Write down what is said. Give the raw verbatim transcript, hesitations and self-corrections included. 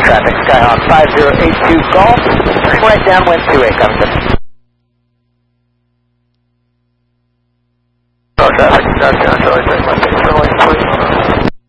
traffic, Skyhawk five zero eight two Golf, turning right downwind two eight, Covington. No traffic, South Carolina, Charlie,